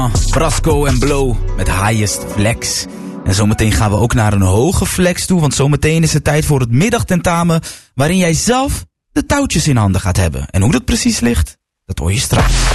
Brasco en Blow met Highest Flex. En zometeen gaan we ook naar een hoge flex toe, want zometeen is het tijd voor het middagtentamen waarin jij zelf de touwtjes in handen gaat hebben. En hoe dat precies ligt, dat hoor je straks.